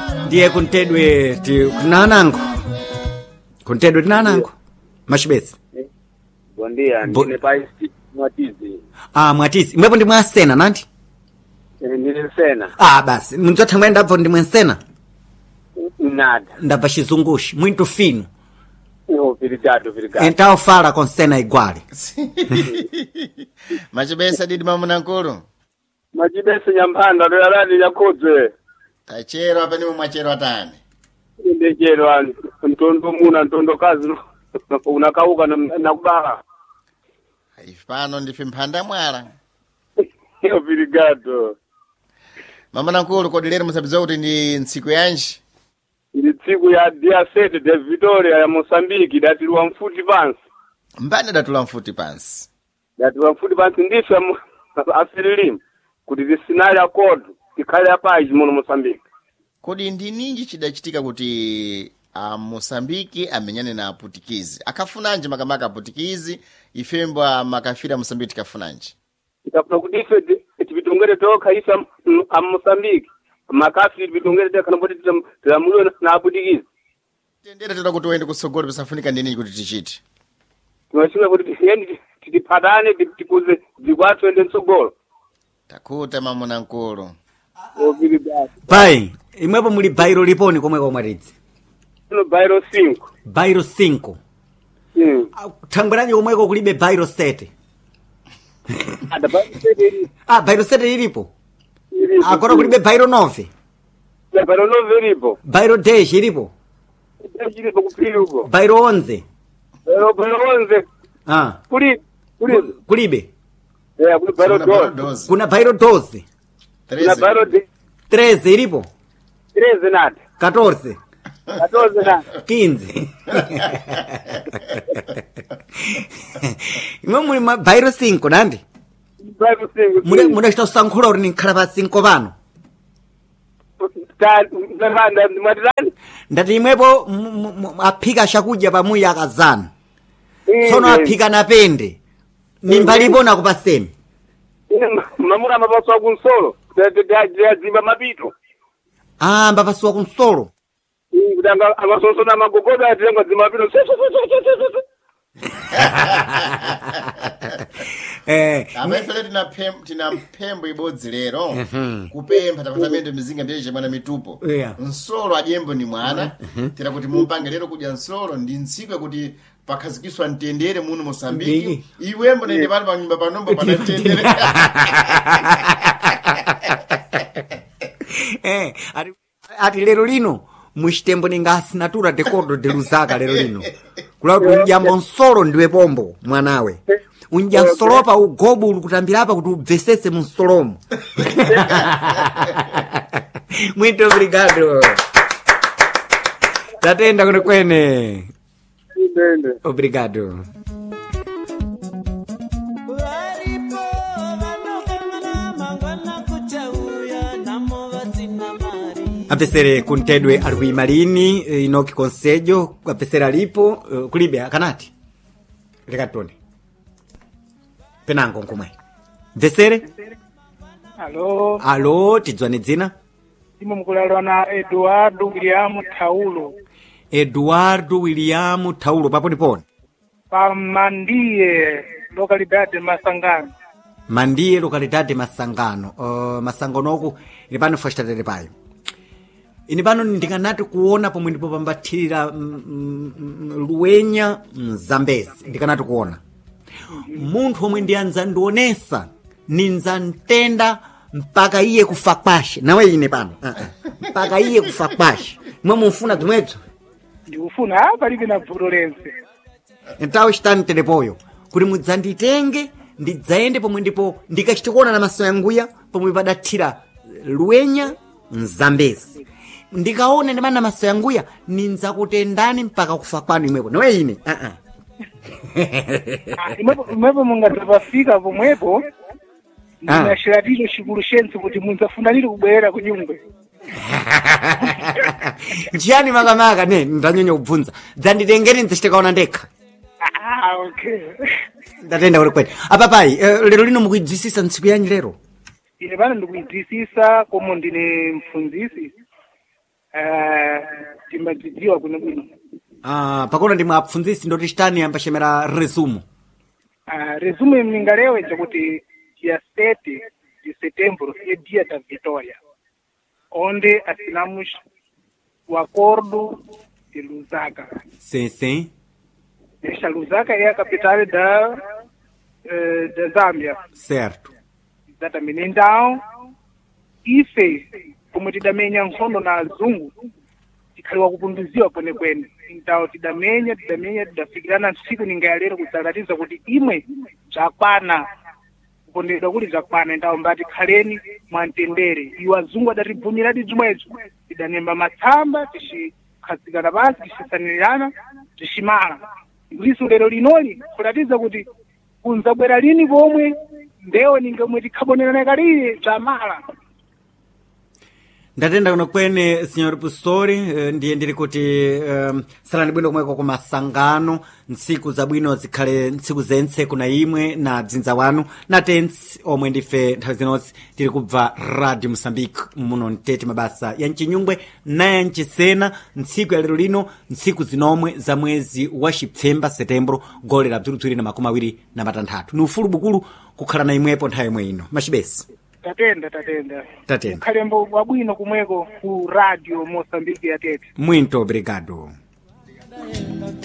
ndiye kuntedwe tinanango kuntedwe tinanango machibesi. Bom dia, ndine pai Mwatizi. Mwatizi mwepo ndi mwasena nandi? Ndine sena. Basi munzotha mwenda apo ndi mwensena? Nada. Ndabva chizungushi muito fino. Obrigado. Então fala com cena igual. Machibesa didi mamunankulu. Machibesa nyampanda lolani yakodze. Tachero apa nimu mwachero atani. Ndechero ntondo muna ntondo kazi unakauka na kubala. Ifano ndife mphanda mwala. Obrigado. Mamunankulu kodi lero musabiza kuti ndi ntsiku yanji? Ndi tsiku ya dia 7 de Vitória ya Moçambique datilwa mfuti pansi. Mbani datula mfuti pansi? Datilwa mfuti pansi ndife afirilim kuti zisinali akodo tikhale apaji muno Moçambique. Kodi ndi ninji chidachitika kuti Moçambique amenyane na Aputikizi? Akafunanje makamaka Aputikizi ifemba makafira Moçambique kafunanje? Tikafuna kuti ife tipitongere toka ife Moçambique. Makafiri bitongere teka naboti tilamuliwe na Aputikizi. Tendere tena kuti uende kusogolo bisafunika ndini kuti tichiti? Tunashima kuti yendi titipatane tikuze zikwatu ende nsogolo. Takuta mamunankulu. Obrigado. Pai, imwepo muli bairo liponi komwe komwatidzi? Kuno bairo 5. Bairo 5? Thangwerani komweko kulibe bairo 7? Ada bairo 7. Bairo 7 ilipo? Agora kulibe bairo 9? Bairo 9 ilipo. Bairo 10 ilipo? 10 ilipo kupili huko. Bairo 11? Bairo 11. Kulibe? Kuna bairo 12. Kuna bairo 12? Kuna bairo 13 ilipo? 13 nada. 14? 14 nada. 15? Imwe muli bairo 5 nandi? Bairo 5. Muna chitosankhula kuti nikhala pa 5 pano? Ndati imwepo aphika chakudya pamuya akazana. Tsono aphika napende. Nimbalipo nakupasemi. Mamura mapaswa kunsolo. Dzimba mapito. Mbapaswa kunsolo. Kutanga amasoso na magogoda atilenga dzimba mapito. Amefele tina mpembo ibodzi lero. Kupempha tapatamendo mizinga mbele mwana mitupo. Nsolo ajembo ni mwana. Tira kuti mumpange lero kudya nsolo ndi ntsiku kuti pakhazikiswa ntendere muno Moçambique. Iwembo nende pali pa nyumba panombo pana ntendere. Ati lero lino muchitembo ninga assinatura de cordo de Lusaka lero lino. Kula kuti unjambo nsolo ndiwe pombo mwanawe. Unja nsolo pa ugobu ukutambirapa kuti ubvesese mu nsolomo. Muito obrigado. Tatenda kuno kwene. Obrigado. Apesere kuntedwe alwi malini inoki konsejo apesere alipo kulibe akanati lekatone penango nkumwe mvesere. Alo tidzwane dzina? Imo mkulalwa na Eduardo William Taulo. Eduardo William Taulo papo nipone? Pa Mandie localidade Masangano. Mandie localidade Masangano. Masangano oku ili pano fashtatere payo. Ini pano ndikanati kuona pomwe ndipo pambathirira Luenya Zambezi. Ndikanati kuona munthu omwe ndiyanza ndionesa ninza ntenda mpaka iye kufa kwashe. Nawe ine pano mpaka iye kufa kwashe mwe mufuna dzimwedzo? Ndikufuna palibe na bvuto lense. Entawo chitani telepoyo kuti mudzanditenge ndidzaende pomwe ndipo ndikachitikuona na maso yanguya pomwe padathira Luenya Zambezi. Ndikaone ndimana maso yanguya ninza kutendani mpaka kufa kwanu imwepo. Nawe ine imwepo mungatapafika pomwepo ndinashiratiro chikulu shensi kuti munzafunanire kubwera ku nyumba. Nchiyani makamaka ne ndanyenya kubvunza dzanditengeni ndzachitikaona ndekha. Okay. Ndatenda kuti kwene apapai lero lino mukuidzisisa ntsiku yanyi lero? Ine pano ndikuidzisisa komo ndine mfundzisi. timadzidziwa bwinobwino. Pakuno ndimwe apfundzisi ndoti chitani ambachemera resumo. Resumo mningalewe chakuti dia 7 de setembro é dia da vitória, onde assinamos o acordo de Lusaka. Sim. Esta Lusaka é a capital da Zâmbia. Certo. Exatamente. Então, ife, como tidamenya nkhondo na azungu, tikhaliwa kupunduziwa kwenekwene. Então, tidafikirana ntsiku ningalero kudzakatiza kuti imwe bzakwana kupondedwa kuti bzakwana. Então, mbati khaleni mwamtendere. Iwo azungu adatibvumiradi bzimwedzo, tidanemba matsamba, tichikhazikana pansi, tichisanirana, tichimala. Ndiso lero linoli kulatiza kuti kunzabwera lini pomwe ndewo ningemwe tikhabonerana kalire bzamala. Ndatenda kuno kwene Senhor Pastori, ndiye ndiri kuti salani bwino kumweko ku masangano ntsiku zabwino zikhale ntsiku zentse kuna imwe na dzinza wanu na tensi omwe ndife nthawi zinotsi tiri kubva Radio Moçambique muno mtete mabasa ya mchinyungwe na ya mchisena ntsiku ya lero lino ntsiku zinomwe za mwezi wa Chipfemba Setembro gole la bzirubziri na makumi awiri na matanthatu ni ufulu bukulu kukhala na imwepo nthawi imwe ino machibesi. Tatenda. Ukhalembo wabwino kumweko ku Radio Moçambique ya Tete. Muito obrigado.